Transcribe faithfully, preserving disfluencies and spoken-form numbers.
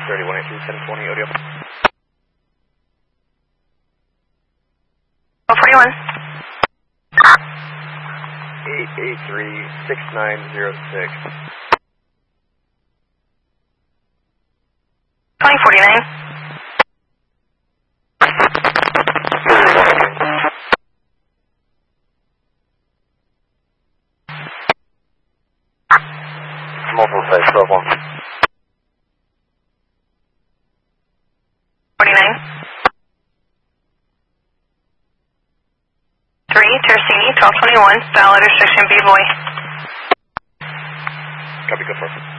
thirty-one eighty-three, ten twenty, O D L. twelve forty-one. eight eight three, six nine zero six. twenty forty-nine. Multiple sites, twelve one. forty-nine. three, Tersini, twelve twenty-one, valid restriction, B boy. Copy, go for it.